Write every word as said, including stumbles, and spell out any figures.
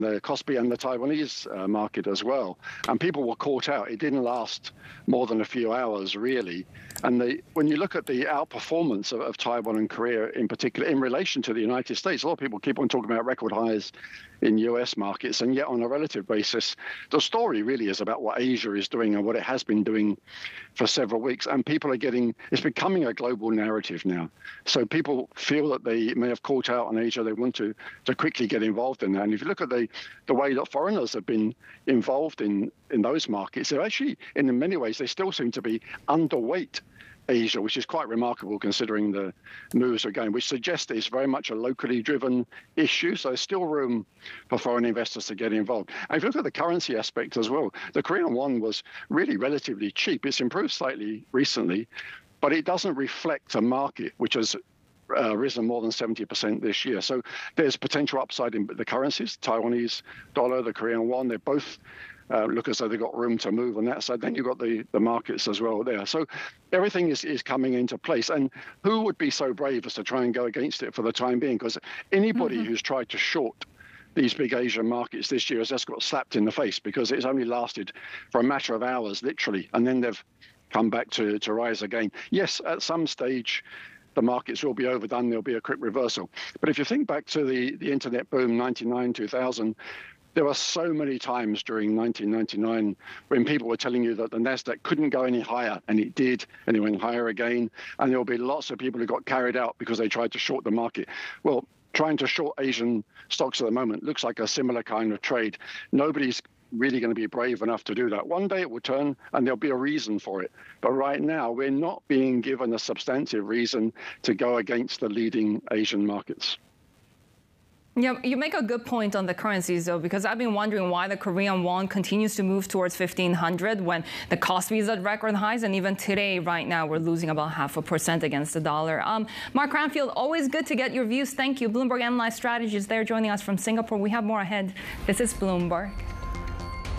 the Kospi and the Taiwanese uh, market as well. And people were caught out. It didn't last more than a few hours, really. And the, when you look at the outperformance of, of Taiwan and Korea in particular in relation to the United States, a lot of people keep on talking about record highs in U S markets, and yet on a relative basis, the story really is about what Asia is doing and what it has been doing for several weeks. And people are getting, it's becoming a global narrative now. So people feel that they may have caught out on Asia. They want to, to quickly get involved in that. And if you look at the, the way that foreigners have been involved in, in those markets, they're actually, in many ways, they still seem to be underweight Asia, which is quite remarkable considering the moves are going, which suggests it's very much a locally driven issue. So there's still room for foreign investors to get involved. And if you look at the currency aspect as well, the Korean won was really relatively cheap. It's improved slightly recently, but it doesn't reflect a market which has Uh, risen more than seventy percent this year. So there's potential upside in the currencies, Taiwanese dollar, the Korean won. They both uh, look as though they've got room to move on that side. Then you've got the, the markets as well there. So everything is, is coming into place. And who would be so brave as to try and go against it for the time being? Because anybody mm-hmm. who's tried to short these big Asian markets this year has just got slapped in the face, because it's only lasted for a matter of hours, literally, and then they've come back to, to rise again. Yes, at some stage, the markets will be overdone. There'll be a quick reversal. But if you think back to the, the internet boom, ninety-nine, two thousand, there were so many times during nineteen ninety-nine when people were telling you that the NASDAQ couldn't go any higher, and it did, and it went higher again. And there will be lots of people who got carried out because they tried to short the market. Well, trying to short Asian stocks at the moment looks like a similar kind of trade. Nobody's really going to be brave enough to do that. One day it will turn and there'll be a reason for it. But right now, we're not being given a substantive reason to go against the leading Asian markets. Yeah, you make a good point on the currencies, though, because I've been wondering why the Korean won continues to move towards fifteen hundred when the Kospi is at record highs. And even today, right now, we're losing about half a percent against the dollar. Um, Mark Cranfield, always good to get your views. Thank you. Bloomberg Analyzed Strategies there joining us from Singapore. We have more ahead. This is Bloomberg.